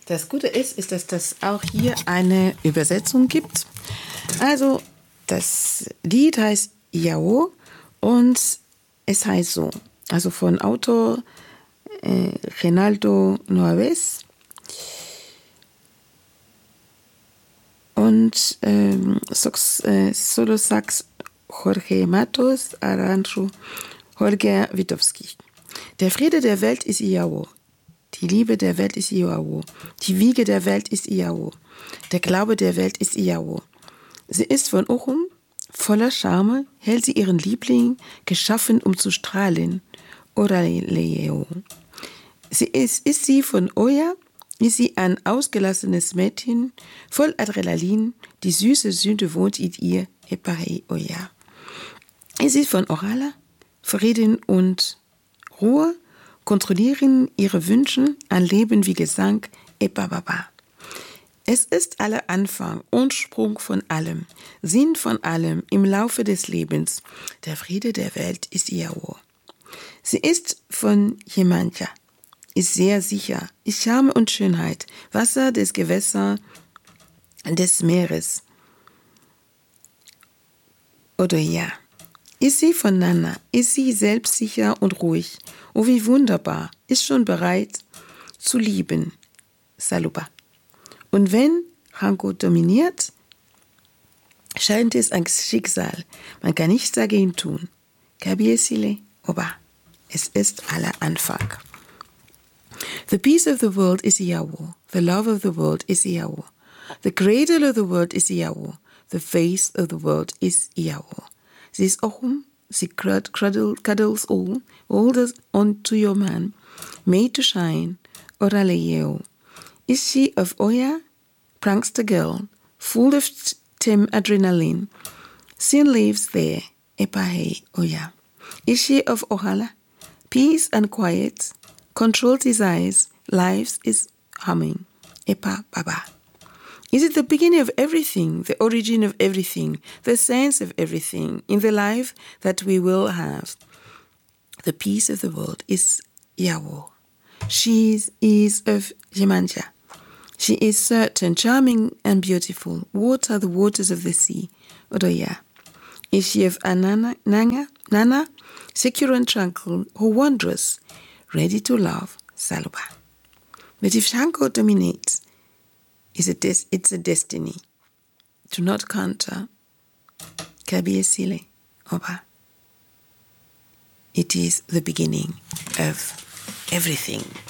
Das Gute ist, dass das auch hier eine Übersetzung gibt. Also das Lied heißt Iao und es heißt so, also von Autor Reinaldo Noaves und Solo Sax Jorge Matos, Arantxo Holger Witowski. Der Friede der Welt ist Iao. Die Liebe der Welt ist Iao. Die Wiege der Welt ist Iao. Der Glaube der Welt ist Iao. Sie ist von Ochum, voller Charme, hält sie ihren Liebling, geschaffen, um zu strahlen. Oraleo. Ist sie von Oya, ist sie ein ausgelassenes Mädchen, voll Adrenalin, die süße Sünde wohnt in ihr, Epahei Oya. Ist sie von Orala, Frieden und Ruhe, kontrollieren ihre Wünsche, ein Leben wie Gesang, Epababa. Es ist aller Anfang und Sprung von allem, Sinn von allem im Laufe des Lebens. Der Friede der Welt ist Iao. Sie ist von Jemanja, ist sehr sicher, ist Charme und Schönheit, Wasser des Gewässers des Meeres. Oder ja. Ist sie von Nana, ist sie selbstsicher und ruhig. Oh, wie wunderbar, ist schon bereit zu lieben. Saluba. Und wenn Rango dominiert, scheint es ein Schicksal. Man kann nichts dagegen tun. Kabiesile, Oba. Es ist aller Anfang. The peace of the world is Iao. The love of the world is Iao. The cradle of the world is Iao. The face of the world is Iao. Sie ist Ochum, sie cuddles all this onto your man, made to shine, Oraleo. Is she of Oya, prankster girl, full of adrenaline, sin lives there, Epahei Oya. Is she of Ohala, peace and quiet, controlled desires, lives is humming, Epa Baba. Is it the beginning of everything, the origin of everything, the sense of everything in the life that we will have? The peace of the world is Iao. She is of Jemanja. She is certain, charming and beautiful. What are the waters of the sea? Odoya. Is she of Nana, secure and tranquil, who wondrous, ready to love, Saluba. But if Shango dominates, it's a destiny. Do not counter. Kabiesile, Oba. It is the beginning of everything.